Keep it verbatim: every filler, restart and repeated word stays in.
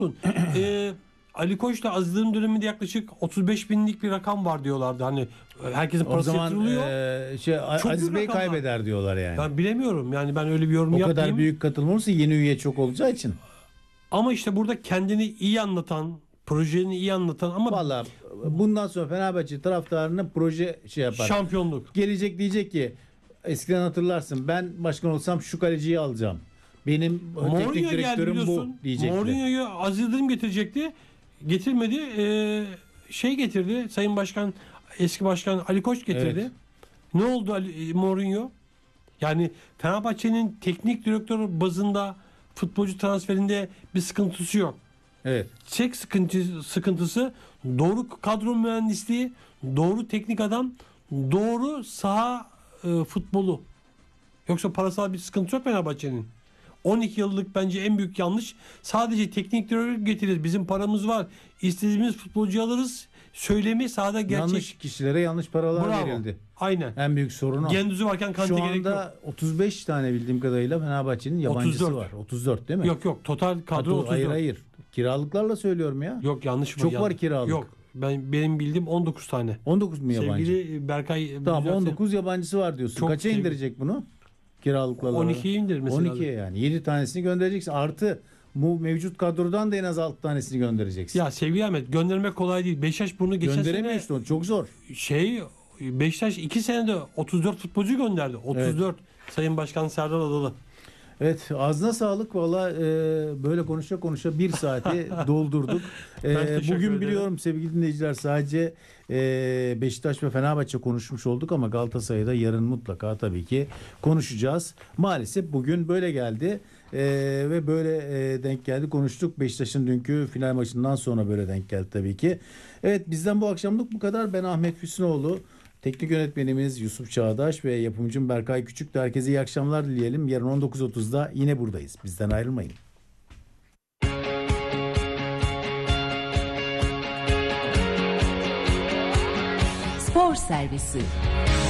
Ee, Ali Koç'la Aziz Yıldırım döneminde yaklaşık otuz beş binlik bir rakam var diyorlardı. Hani herkesin O parası zaman yatırılıyor. e, şey, Çok Aziz büyük Bey rakamlar. kaybeder diyorlar yani. Ben bilemiyorum. Yani ben öyle bir yorum O yapmayayım. kadar büyük katılım olursa yeni üye çok olacağı için. Ama işte burada kendini iyi anlatan, projeni iyi anlatan ama Vallahi bundan sonra Fenerbahçe taraftarının proje şey yapar. şampiyonluk. Gelecek diyecek ki eskiden hatırlarsın ben başkan olsam şu kaleciyi alacağım. Benim teknik Mourinho geldi direktörüm bu biliyorsun. diyecekler. Mourinho'yu Aziz Yıldırım getirecekti. Getirmedi. Ee, şey getirdi. Sayın Başkan, eski başkan Ali Koç getirdi. Evet. Ne oldu Ali, Mourinho? Yani Fenerbahçe'nin teknik direktör bazında futbolcu transferinde bir sıkıntısı yok. Evet. Tek sıkıntı, sıkıntısı doğru kadro mühendisliği, doğru teknik adam, doğru saha e, futbolu. Yoksa parasal bir sıkıntı yok Fenerbahçe'nin. on iki yıllık bence en büyük yanlış. Sadece teknik direktör getiririz. Bizim paramız var. İstediğimiz futbolcu alırız. Söylemi sahada gerçek. Yanlış kişilere yanlış paralar Bravo. verildi. Aynen. En büyük sorun o. Gendüzü varken Kante Şu gerek yok. anda otuz beş tane bildiğim kadarıyla Fenerbahçe'nin yabancısı otuz dört. var. otuz dört değil mi? Yok yok. Total kadro Kadro, otuz dört. hayır hayır. Kiralıklarla söylüyorum ya. Yok yanlış mı? Çok Yan- var kiralık. Yok. Ben benim bildiğim on dokuz tane. on dokuz mu yabancı? Sevgili Berkay Tamam düzeltsin. on dokuz yabancısı var diyorsun. Çok Kaça sevgili- indirecek bunu? Kiralıklarla. on ikiye indirmesi on lazım. ikiye yani. yedi tanesini göndereceksin. Artı bu mevcut kadrodan da en az altı tanesini göndereceksin. Ya sevgili Ahmet, göndermek kolay değil. Beşiktaş bunu geçen sene Gönderemiyorsun. Çok zor. şey Beşiktaş iki senede otuz dört futbolcu gönderdi. otuz dört. Sayın Başkan Serdar Adalı. Evet, ağzına sağlık valla, e, böyle konuşa konuşa bir saati doldurduk. E, Ben teşekkür bugün ederim. biliyorum sevgili dinleyiciler, sadece e, Beşiktaş ve Fenerbahçe konuşmuş olduk ama Galatasaray'ı da yarın mutlaka tabii ki konuşacağız. Maalesef bugün böyle geldi e, ve böyle e, denk geldi, konuştuk. Beşiktaş'ın dünkü final maçından sonra böyle denk geldi tabii ki. Evet, bizden bu akşamlık bu kadar. Ben Ahmet Füsunoğlu. Teknik yönetmenimiz Yusuf Çağdaş ve yapımcım Berkay Küçük de herkese iyi akşamlar dileyelim. Yarın on dokuz otuzda yine buradayız. Bizden ayrılmayın. Spor Servisi